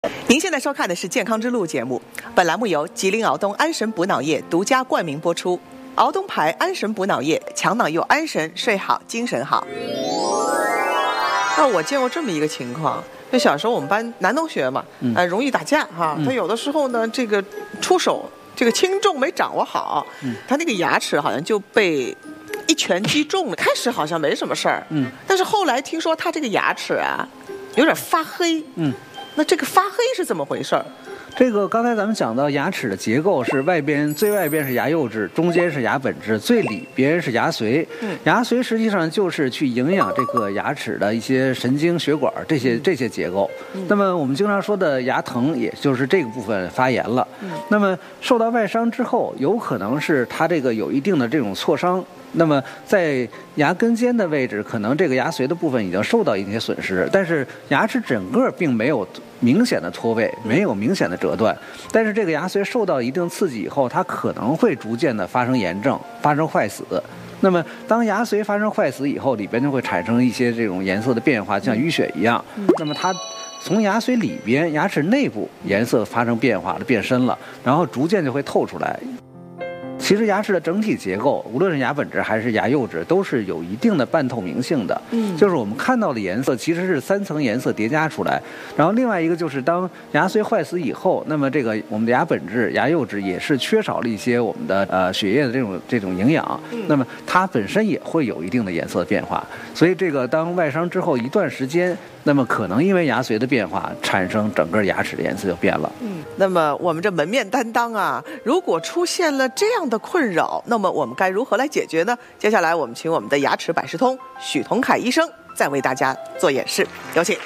您现在收看的是《健康之路》节目，本栏目由吉林敖东安神补脑液独家冠名播出。敖东牌安神补脑液，强脑又安神，睡好精神好。我见过这么一个情况，就小时候我们班男同学嘛，容易打架哈，他有的时候呢，这个出手这个轻重没掌握好，他那个牙齿好像就被一拳击中了。开始好像没什么事儿，但是后来听说他这个牙齿啊有点发黑，那这个发黑是怎么回事儿？ 这个刚才咱们讲到牙齿的结构是最外边是牙釉质，中间是牙本质，最里边是牙髓。牙髓实际上就是去营养这个牙齿的一些神经血管这些结构。那么我们经常说的牙疼，也就是这个部分发炎了。那么受到外伤之后，有可能是它这个有一定的这种挫伤。那么在牙根尖的位置，可能这个牙髓的部分已经受到一些损失，但是牙齿整个并没有明显的脱位，没有明显的折断。但是这个牙髓受到一定刺激以后，它可能会逐渐的发生炎症，发生坏死。那么当牙髓发生坏死以后，里边就会产生一些这种颜色的变化，像淤血一样。那么它从牙髓里边、牙齿内部颜色发生变化了，变深了，然后逐渐就会透出来。其实牙齿的整体结构，无论是牙本质还是牙釉质，都是有一定的半透明性的。就是我们看到的颜色其实是3层颜色叠加出来。然后另外一个就是当牙髓坏死以后，那么这个我们的牙本质、牙釉质也是缺少了一些我们的血液的这种营养，那么它本身也会有一定的颜色变化。所以这个当外伤之后一段时间，那么可能因为牙髓的变化，产生整个牙齿的颜色就变了。 那么我们这门面担当啊，如果出现了这样的困扰，那么我们该如何来解决呢？接下来我们请我们的牙齿百事通许同凯医生再为大家做演示，有请。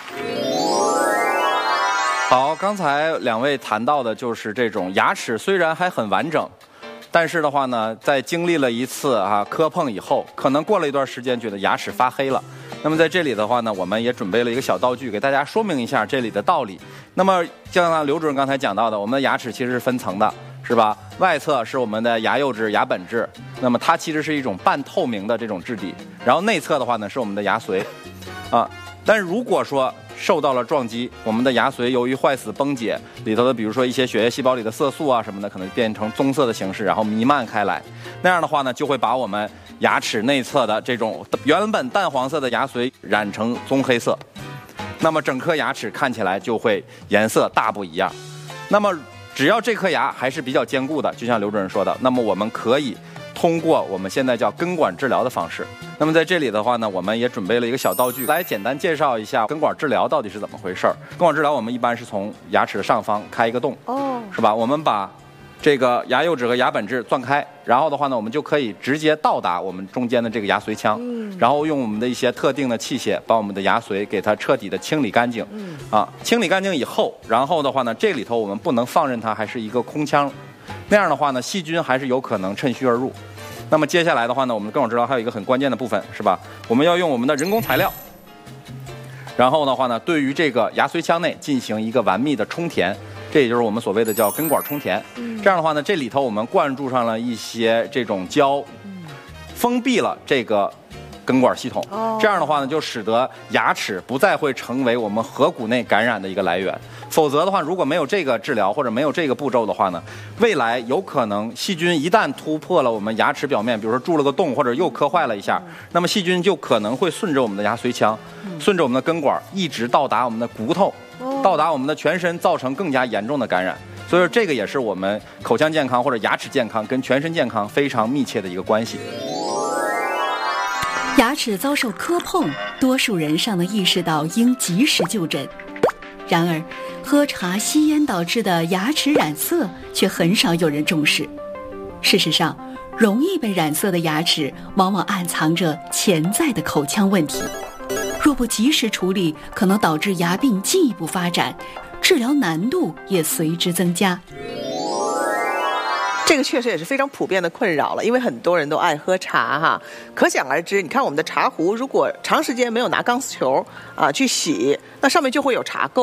好，刚才两位谈到的就是这种牙齿虽然还很完整，但是的话呢，在经历了一次磕碰以后，可能过了一段时间觉得牙齿发黑了。那么在这里的话呢，我们也准备了一个小道具，给大家说明一下这里的道理。那么像刘主任刚才讲到的，我们的牙齿其实是分层的，是吧？外侧是我们的牙釉质、牙本质，那么它其实是一种半透明的这种质地。然后内侧的话呢，是我们的牙髓，但是如果说受到了撞击，我们的牙髓由于坏死崩解，里头的比如说一些血液细胞里的色素什么的，可能变成棕色的形式，然后弥漫开来。那样的话呢，就会把我们牙齿内侧的这种原本淡黄色的牙髓染成棕黑色，那么整颗牙齿看起来就会颜色大不一样。那么只要这颗牙还是比较坚固的，就像刘主任说的，那么我们可以通过我们现在叫根管治疗的方式。那么在这里的话呢，我们也准备了一个小道具，来简单介绍一下根管治疗到底是怎么回事儿。根管治疗我们一般是从牙齿的上方开一个洞，是吧？我们把这个牙釉质和牙本质钻开，然后的话呢，我们就可以直接到达我们中间的这个牙髓腔，然后用我们的一些特定的器械把我们的牙髓给它彻底的清理干净。清理干净以后，然后的话呢，这里头我们不能放任它还是一个空腔，那样的话呢，细菌还是有可能趁虚而入。那么接下来的话呢，我们根管治疗还有一个很关键的部分，是吧？我们要用我们的人工材料，然后的话呢，对于这个牙髓腔内进行一个完密的充填，这也就是我们所谓的叫根管充填。这样的话呢，这里头我们灌注上了一些这种胶，封闭了这个根管系统。这样的话呢，就使得牙齿不再会成为我们颌骨内感染的一个来源。否则的话，如果没有这个治疗或者没有这个步骤的话呢，未来有可能细菌一旦突破了我们牙齿表面，比如说蛀了个洞或者又磕坏了一下，那么细菌就可能会顺着我们的牙髓腔，顺着我们的根管一直到达我们的骨头，到达我们的全身，造成更加严重的感染。所以说这个也是我们口腔健康或者牙齿健康跟全身健康非常密切的一个关系。 牙齿遭受磕碰，多数人尚能意识到应及时就诊。然而，喝茶吸烟导致的牙齿染色却很少有人重视。事实上，容易被染色的牙齿往往暗藏着潜在的口腔问题，若不及时处理，可能导致牙病进一步发展，治疗难度也随之增加。 这个确实也是非常普遍的困扰了，因为很多人都爱喝茶可想而知，你看我们的茶壶如果长时间没有拿钢丝球去洗，那上面就会有茶垢。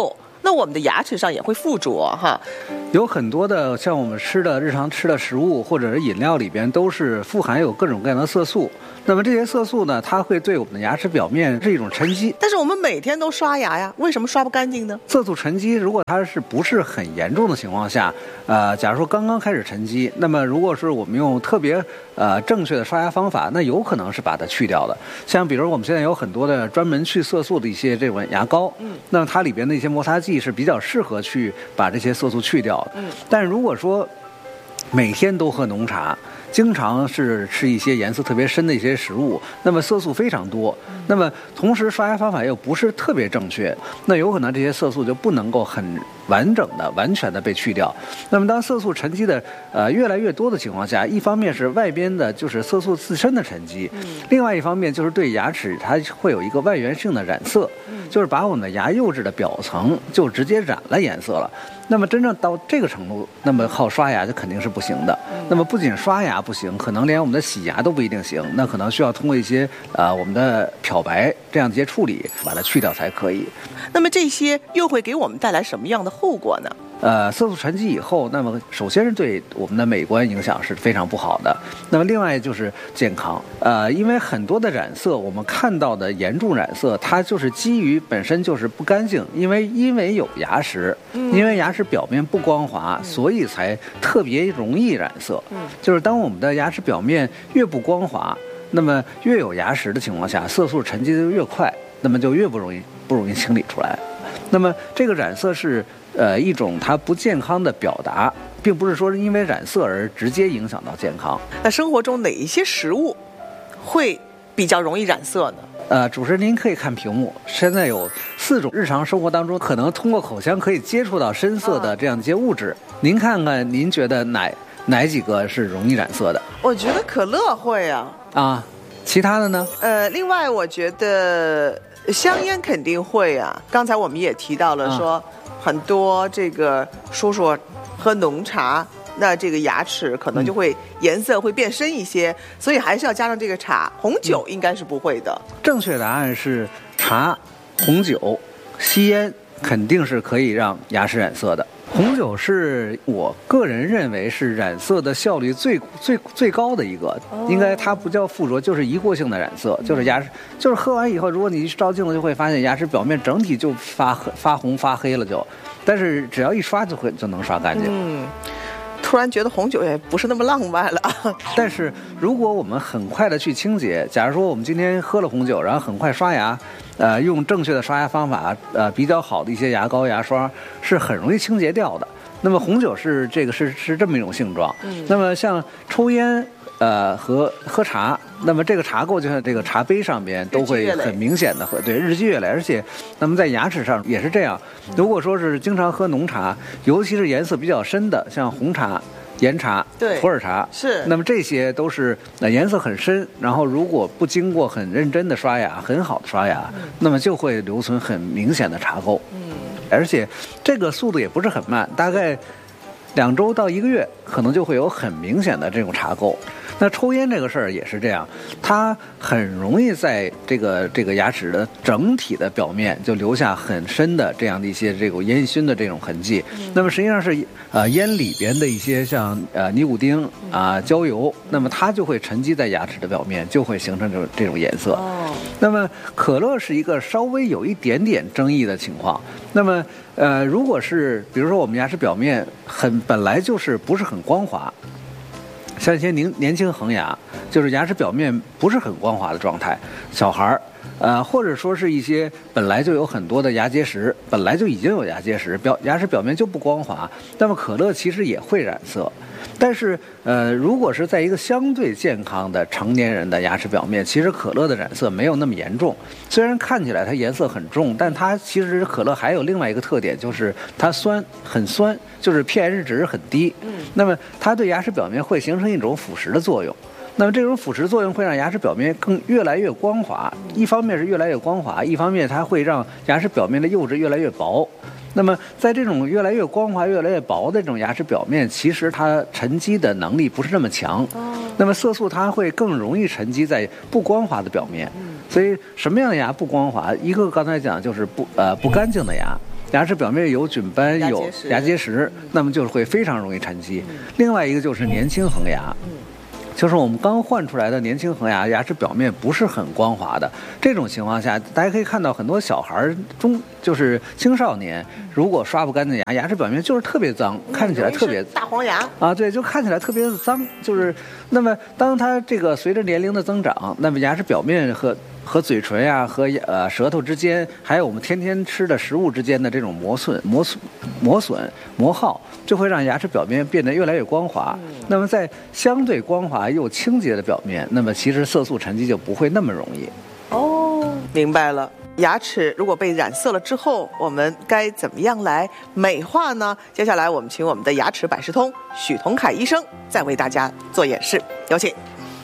那我们的牙齿上也会附着哈。 有很多的像我们日常吃的食物或者是饮料里边都是富含有各种各样的色素。那么这些色素呢，它会对我们的牙齿表面是一种沉积。 但是我们每天都刷牙呀，为什么刷不干净呢？ 色素沉积，如果它不是很严重的情况下，假如说刚刚开始沉积，那么如果是我们用特别正确的刷牙方法，那有可能是把它去掉的。像比如我们现在有很多的专门去色素的一些这种牙膏，那么它里边的一些摩擦剂是比较适合去把这些色素去掉的。但如果说每天都喝浓茶，经常是吃一些颜色特别深的一些食物，那么色素非常多，那么同时刷牙方法又不是特别正确，那有可能这些色素就不能够很完整的、完全的被去掉。那么当色素沉积的越来越多的情况下，一方面是外边的就是色素自身的沉积，另外一方面就是对牙齿它会有一个外源性的染色，就是把我们的牙釉质的表层就直接染了颜色了。那么真正到这个程度，那么靠刷牙就肯定是不行的。那么不仅刷牙不行，可能连我们的洗牙都不一定行，那可能需要通过一些我们的漂白这样的一些处理，把它去掉才可以。 那么这些又会给我们带来什么样的后果呢？ 色素沉积以后，那么首先是对我们的美观影响是非常不好的。那么另外就是健康，因为很多的染色，我们看到的严重染色，它就是基于本身就是不干净，因为有牙石，因为牙齿表面不光滑，所以才特别容易染色。就是当我们的牙齿表面越不光滑，那么越有牙石的情况下，色素沉积的越快，那么就越不容易清理出来。那么这个染色是一种它不健康的表达，并不是说因为染色而直接影响到健康。 那生活中哪一些食物会比较容易染色呢？ 主持人您可以看屏幕，现在有4种日常生活当中可能通过口腔可以接触到深色的这样一些物质，您看看您觉得哪几个是容易染色的？ 我觉得可乐会啊。 其他的呢？ 另外我觉得香烟肯定会啊。刚才我们也提到了说，很多这个叔叔喝浓茶，那这个牙齿可能就会颜色会变深一些，所以还是要加上这个茶。红酒应该是不会的。 正确答案是茶、红酒、吸烟肯定是可以让牙齿染色的。红酒是我个人认为是染色的效率最高的一个，应该它不叫附着，就是一过性的染色，就是牙齿，就是喝完以后，如果你一照镜子就会发现牙齿表面整体就发红发黑了就，但是只要一刷就能刷干净。 突然觉得红酒也不是那么浪漫了。 但是如果我们很快的去清洁，假如说我们今天喝了红酒，然后很快刷牙，用正确的刷牙方法，比较好的一些牙膏、牙刷是很容易清洁掉的。那么红酒是这么一种性状。那么像抽烟和喝茶，那么这个茶垢就像这个茶杯上边都会很明显的会对日积月累，而且那么在牙齿上也是这样。如果说是经常喝浓茶，尤其是颜色比较深的，像红茶、岩茶、普洱茶， 是， 那么这些都是颜色很深，然后如果不经过很认真的刷牙，很好的刷牙，那么就会留存很明显的茶垢。而且这个速度也不是很慢，大概2周到1个月，可能就会有很明显的这种茶垢。那抽烟这个事儿也是这样，它很容易在这个牙齿的整体的表面就留下很深的这样的一些这个烟熏的这种痕迹。那么实际上是烟里边的一些像尼古丁焦油，那么它就会沉积在牙齿的表面，就会形成这种颜色。那么可乐是一个稍微有一点点争议的情况。那么如果是比如说我们牙齿表面本来就是不是很光滑，像一些年轻恒牙，就是牙齿表面不是很光滑的状态，小孩或者说是一些本来就有很多的牙结石，本来就已经有牙结石，牙齿表面就不光滑，那么可乐其实也会染色。但是如果是在一个相对健康的成年人的牙齿表面，其实可乐的染色没有那么严重。虽然看起来它颜色很重，但它其实可乐还有另外一个特点，就是它很酸，就是 pH 值很低。那么它对牙齿表面会形成一种腐蚀的作用。那么这种腐蚀作用会让牙齿表面越来越光滑，一方面是越来越光滑，一方面它会让牙齿表面的釉质越来越薄。那么在这种越来越光滑、越来越薄的这种牙齿表面，其实它沉积的能力不是那么强。那么色素它会更容易沉积在不光滑的表面。所以什么样的牙不光滑？一个刚才讲就是不干净的牙。 牙齿表面有菌斑、有牙结石，那么就是会非常容易沉积。另外一个就是年轻恒牙。就是我们刚换出来的年轻恒牙，牙齿表面不是很光滑的。这种情况下，大家可以看到很多小孩就是青少年，如果刷不干净牙齿表面就是特别脏，看起来特别大黄牙啊，对，就看起来特别的脏。就是那么当它这个随着年龄的增长，那么牙齿表面和嘴唇呀、和舌头之间，还有我们天天吃的食物之间的这种磨耗，就会让牙齿表面变得越来越光滑。那么在相对光滑又清洁的表面，那么其实色素沉积就不会那么容易。 哦，明白了。牙齿如果被染色了之后，我们该怎么样来美化呢？接下来我们请我们的牙齿百事通许同凯医生再为大家做演示，有请。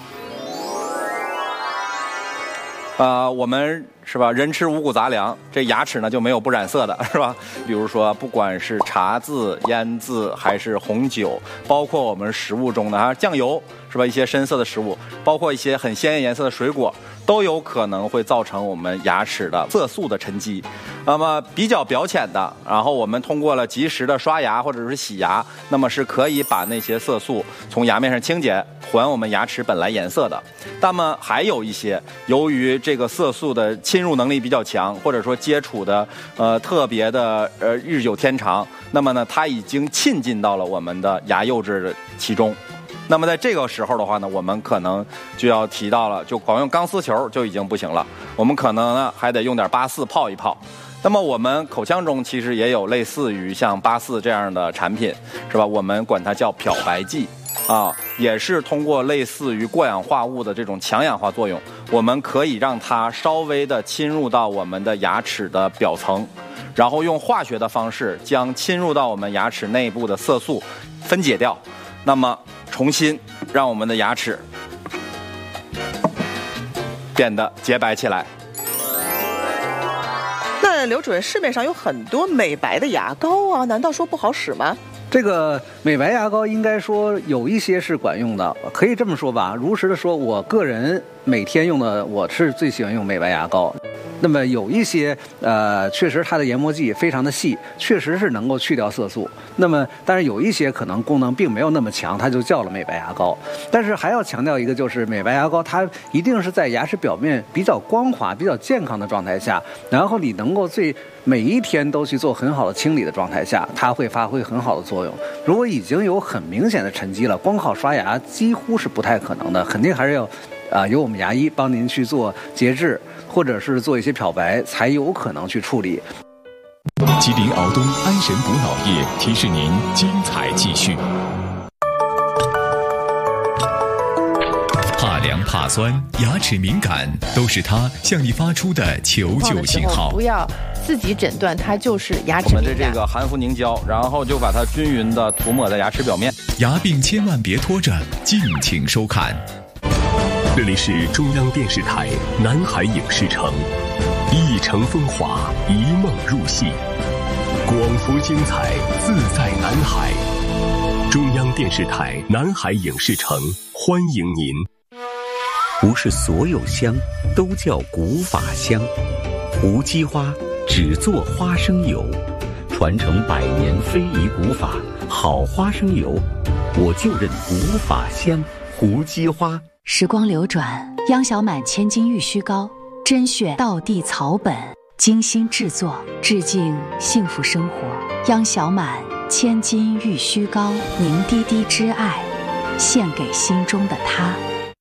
我们是吧？人吃五谷杂粮，这牙齿呢就没有不染色的，是吧？比如说，不管是茶渍、腌渍，还是红酒，包括我们食物中的酱油，是吧？一些深色的食物，包括一些很鲜艳颜色的水果，都有可能会造成我们牙齿的色素的沉积。那么比较表浅的，然后我们通过了及时的刷牙或者是洗牙，那么是可以把那些色素从牙面上清洁，还我们牙齿本来颜色的。那么还有一些，由于这个色素的侵入能力比较强，或者说接触的特别的日久天长，那么呢，它已经沁进到了我们的牙釉质的其中。那么在这个时候的话呢，我们可能就要提到了，就光用钢丝球就已经不行了，我们可能呢还得用点8·4泡一泡。那么我们口腔中其实也有类似于像8·4这样的产品，是吧？我们管它叫漂白剂。也是通过类似于过氧化物的这种强氧化作用，我们可以让它稍微的侵入到我们的牙齿的表层，然后用化学的方式将侵入到我们牙齿内部的色素分解掉，那么重新让我们的牙齿变得洁白起来。 那刘主任，市面上有很多美白的牙膏啊，难道说不好使吗？ 这个美白牙膏应该说有一些是管用的，可以这么说吧。如实的说，我个人每天用的，我是最喜欢用美白牙膏。那么有一些确实它的研磨剂非常的细，确实是能够去掉色素。那么但是有一些可能功能并没有那么强，它就叫了美白牙膏。但是还要强调一个，就是美白牙膏它一定是在牙齿表面比较光滑、比较健康的状态下，然后你能够每一天都去做很好的清理的状态下，它会发挥很好的作用。如果已经有很明显的沉积了，光靠刷牙几乎是不太可能的，肯定还是要由我们牙医帮您去做节制，或者是做一些漂白，才有可能去处理。 吉林敖东安神补脑液提示您精彩继续。怕凉怕酸，牙齿敏感，都是它向你发出的求救信号。 不要自己诊断它就是牙齿敏感。 我们的这个含氟凝胶，然后就把它均匀的涂抹在牙齿表面。 牙病千万别拖着，敬请收看。这里是中央电视台南海影视城，一城风华，一梦入戏，广福精彩，自在南海。中央电视台南海影视城欢迎您。 不是所有香都叫古法香，无机花只做花生油，传承100年非遗古法，好花生油我就认古法香，胡姬花。 时光流转，央小满千金玉须膏，甄选道地草本，精心制作，致敬幸福生活。央小满千金玉须膏，凝滴滴之爱，献给心中的他。